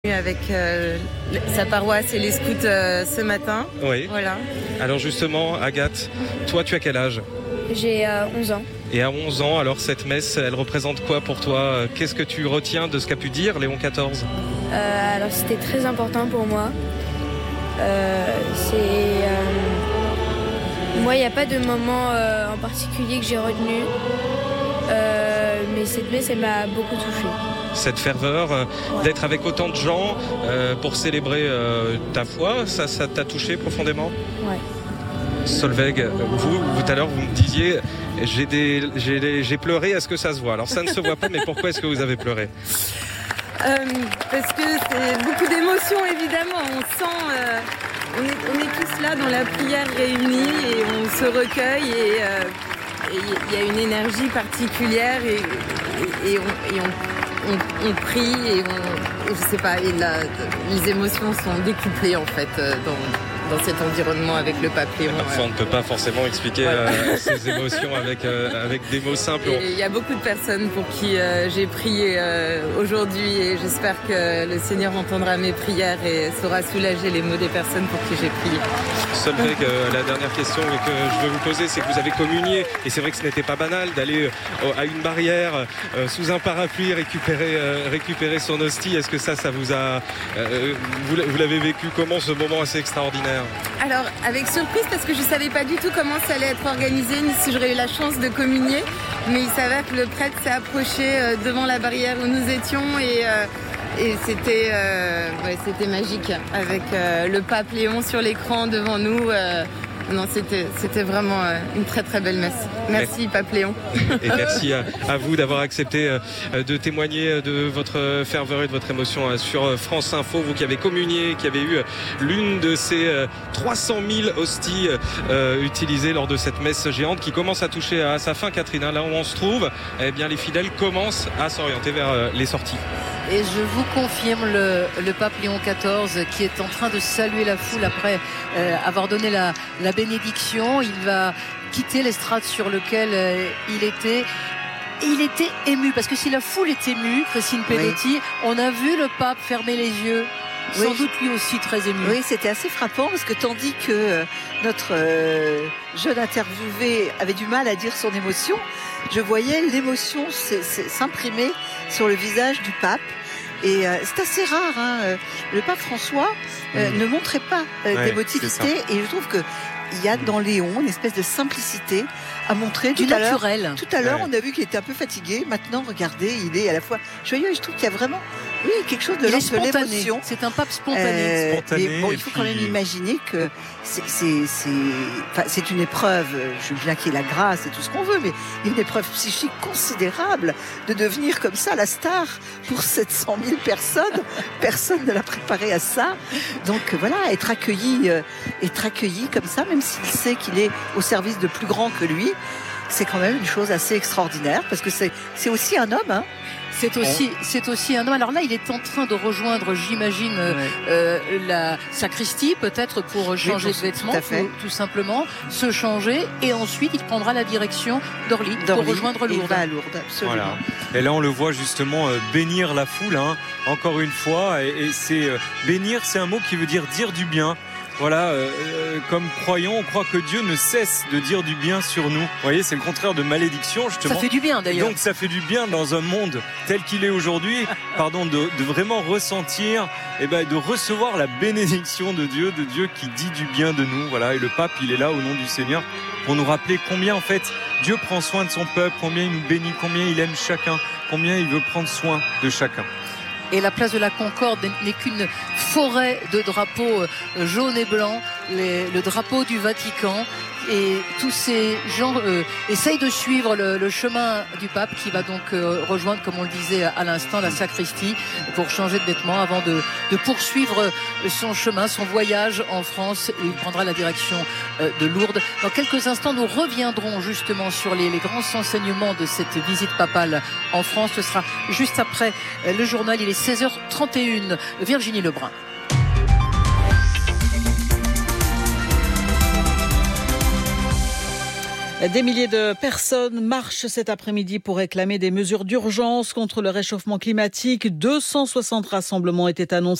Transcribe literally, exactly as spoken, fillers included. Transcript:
avec euh, sa paroisse et les scouts euh, ce matin. Oui. Voilà. Alors justement, Agathe, toi tu as quel âge ? J'ai euh, onze ans. Et à onze ans, alors cette messe, elle représente quoi pour toi ? Qu'est-ce que tu retiens de ce qu'a pu dire Léon quatorze ? euh, Alors c'était très important pour moi. Euh, c'est, euh, moi, il n'y a pas de moment euh, en particulier que j'ai retenu. Euh, mais cette messe, elle m'a beaucoup touchée. Cette ferveur, euh, ouais. d'être avec autant de gens euh, pour célébrer euh, ta foi, ça, ça t'a touché profondément ? Ouais. Solveig, vous, vous, tout à l'heure, vous me disiez, j'ai, des, j'ai, des, j'ai pleuré, est-ce que ça se voit ? Alors ça ne se voit pas, mais pourquoi est-ce que vous avez pleuré ? euh, Parce que c'est beaucoup d'émotions, évidemment. On sent, euh, on, est, on est tous là dans la prière réunis et on se recueille et il euh, y a une énergie particulière et, et, et on... Et on On, on prie et on, je sais pas, et la, les émotions sont décuplées en fait dans, dans cet environnement avec le pape Léon. Parfois, on ne peut pas forcément expliquer voilà. euh, ces émotions avec, euh, avec des mots simples. Il y a beaucoup de personnes pour qui euh, j'ai prié euh, aujourd'hui et j'espère que le Seigneur entendra mes prières et saura soulager les maux des personnes pour qui j'ai prié. Solveig, euh, la dernière question que je veux vous poser, c'est que vous avez communié et c'est vrai que ce n'était pas banal d'aller euh, à une barrière euh, sous un parapluie récupérer, euh, récupérer son hostie. Est-ce que ça, ça vous a... Euh, vous, vous l'avez vécu comment, ce moment assez extraordinaire ? Alors, avec surprise, parce que je ne savais pas du tout comment ça allait être organisé, ni si j'aurais eu la chance de communier. Mais il s'avère que le prêtre s'est approché euh, devant la barrière où nous étions et... Euh, Et c'était, euh, ouais, c'était magique avec euh, le pape Léon sur l'écran devant nous. Euh, non, c'était, c'était vraiment euh, une très très belle messe. Merci, pape Léon. Et merci à, à vous d'avoir accepté euh, de témoigner de votre ferveur et de votre émotion euh, sur France Info. Vous qui avez communié, qui avez eu l'une de ces euh, trois cent mille hosties euh, utilisées lors de cette messe géante qui commence à toucher à sa fin, Catherine. Là où on se trouve, eh bien, les fidèles commencent à s'orienter vers euh, les sorties. Et je vous confirme le, le pape Léon quatorze qui est en train de saluer la foule après euh, avoir donné la, la bénédiction. Il va quitter l'estrade sur laquelle euh, il était. Et il était ému, parce que si la foule est émue, Christine Pedotti, oui. on a vu le pape fermer les yeux. Sans oui. doute lui aussi très ému. Oui, c'était assez frappant parce que tandis que euh, notre euh, jeune interviewé avait du mal à dire son émotion, je voyais l'émotion s'imprimer sur le visage du pape. Et euh, c'est assez rare, hein. Le pape François euh, mmh. ne montrait pas euh, ouais, d'émotivité et je trouve que il y a dans Léon une espèce de simplicité à montrer. Du tout naturel. À l'heure, tout à l'heure, ouais. on a vu qu'il était un peu fatigué. Maintenant, regardez, il est à la fois joyeux et je trouve qu'il y a vraiment, oui, quelque chose de l'émotion. C'est un pape spontané. Euh, spontané mais bon, il faut puis... quand même imaginer que c'est, c'est, c'est, enfin, c'est une épreuve. Je veux bien qu'il y ait la grâce et tout ce qu'on veut, mais il y a une épreuve psychique considérable de devenir comme ça la star pour sept cent mille personnes. Personne ne l'a préparé à ça. Donc voilà, être accueilli, euh, être accueilli comme ça, même s'il sait qu'il est au service de plus grands que lui, c'est quand même une chose assez extraordinaire parce que c'est, c'est aussi un homme, hein. C'est aussi, c'est aussi un homme. Alors là, il est en train de rejoindre, j'imagine, ouais. euh, la sacristie, peut-être pour changer oui, pour, de vêtements, tout, tout, tout simplement, se changer, et ensuite il prendra la direction d'Orly, d'Orly pour rejoindre Lourdes. Il va à Lourdes, absolument. Voilà. Et là, on le voit justement euh, bénir la foule, hein, encore une fois. Et, et c'est euh, bénir, c'est un mot qui veut dire dire du bien. Voilà, euh, comme croyants, on croit que Dieu ne cesse de dire du bien sur nous. Vous voyez, c'est le contraire de malédiction, justement. Ça fait du bien, d'ailleurs. Donc, ça fait du bien dans un monde tel qu'il est aujourd'hui, pardon, de, de vraiment ressentir, et ben, de recevoir la bénédiction de Dieu, de Dieu qui dit du bien de nous. Voilà, et le pape, il est là au nom du Seigneur pour nous rappeler combien, en fait, Dieu prend soin de son peuple, combien il nous bénit, combien il aime chacun, combien il veut prendre soin de chacun. Et la place de la Concorde n'est qu'une forêt de drapeaux jaunes et blancs, les, le drapeau du Vatican. Et tous ces gens euh, essayent de suivre le, le chemin du pape qui va donc euh, rejoindre, comme on le disait à l'instant, la sacristie pour changer de vêtements avant de, de poursuivre son chemin, son voyage en France où il prendra la direction euh, de Lourdes. Dans quelques instants, nous reviendrons justement sur les, les grands enseignements de cette visite papale en France. Ce sera juste après euh, le journal. Il est seize heures trente et une. Virginie Lebrun. Des milliers de personnes marchent cet après-midi pour réclamer des mesures d'urgence contre le réchauffement climatique. deux cent soixante rassemblements étaient annoncés